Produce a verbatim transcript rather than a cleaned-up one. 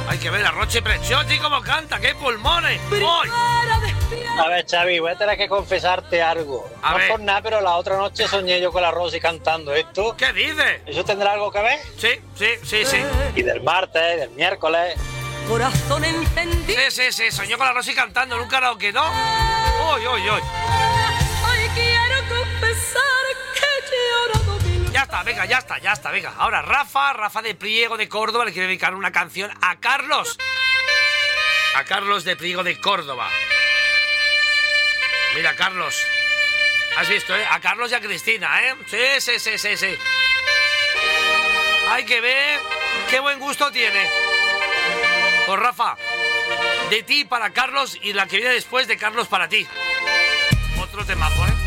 Hay que ver a Roche Preciotti cómo canta, qué pulmones. ¡Voy! A ver, Xavi, voy a tener que confesarte algo. A no ver. por nada, pero la otra noche soñé yo con la Rosy cantando esto. ¿Qué dices? ¿Eso tendrá algo que ver? Sí, sí, sí, sí. Y del martes, del miércoles. Corazón encendido. Sí, sí, sí, soñó con la Rosy cantando en un karaoke, ¿no? ¡Uy, uy, uy! Hoy quiero confesar que he llorado mil Ya está, venga, ya está, ya está, venga. Ahora Rafa, Rafa de Priego de Córdoba le quiere dedicar una canción a Carlos. A Carlos de Priego de Córdoba. Mira, Carlos. ¿Has visto, eh? A Carlos y a Cristina, ¿eh? Sí, sí, sí, sí, sí. Hay que ver qué buen gusto tiene. Pues Rafa, de ti para Carlos y la que viene después de Carlos para ti. Otro temazo, ¿eh?